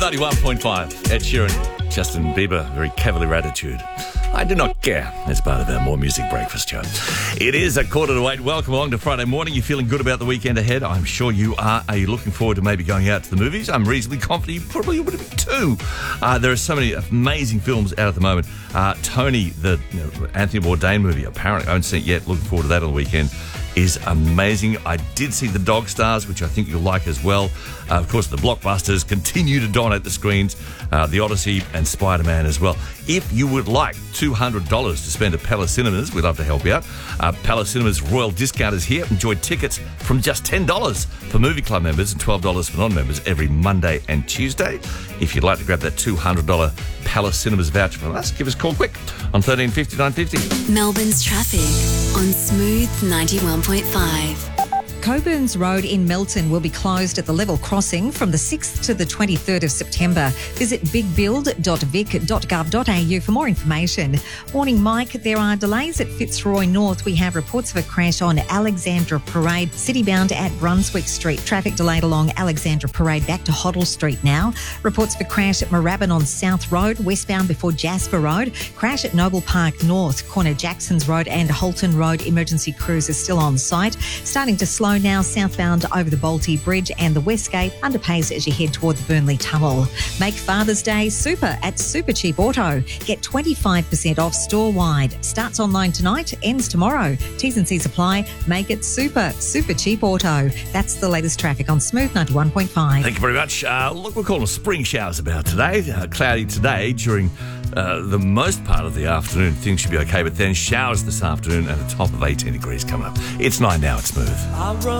91.5, Ed Sheeran, Justin Bieber, very cavalier attitude. I do not care. As part of our More Music Breakfast show. It is 7:45. Welcome along to Friday morning. You feeling good about the weekend ahead? I'm sure you are. Are you looking forward to maybe going out to the movies? I'm reasonably confident you probably would have been too. There are so many amazing films out at the moment. Tony, the Anthony Bourdain movie, apparently I haven't seen it yet. Looking forward to that on the weekend. Is amazing. I did see The Dog Stars, which I think you'll like as well. Of course, the blockbusters continue to dominate the screens. The Odyssey and Spider-Man as well. If you would like $200 to spend at Palace Cinemas, we'd love to help you out. Palace Cinemas Royal Discount is here. Enjoy tickets from just $10 for Movie Club members and $12 for non-members every Monday and Tuesday. If you'd like to grab that $200 Palace Cinemas voucher from us, give us a call quick on 1350 950. Melbourne's traffic on Smooth 91.5. Cockburns Road in Melton will be closed at the level crossing from the 6th to the 23rd of September. Visit bigbuild.vic.gov.au for more information. Morning, Mike. There are delays at Fitzroy North. We have reports of a crash on Alexandra Parade, citybound at Brunswick Street. Traffic delayed along Alexandra Parade back to Hoddle Street now. Reports of a crash at Moorabbin on South Road, westbound before Jasper Road. Crash at Noble Park North, corner Jacksons Road and Holton Road. Emergency crews are still on site. Starting to slow now southbound over the Bolte Bridge and the Westgate, underpace as you head toward the Burnley Tunnel. Make Father's Day super at Super Cheap Auto. Get 25% off store-wide. Starts online tonight, ends tomorrow. T's and C's apply. Make it super. Super Cheap Auto. That's the latest traffic on Smooth 91.5. Thank you very much. Look, we're calling spring showers about today. Cloudy today during the most part of the afternoon. Things should be okay, but then showers this afternoon and a top of 18 degrees coming up. It's 9 now. It's Smooth.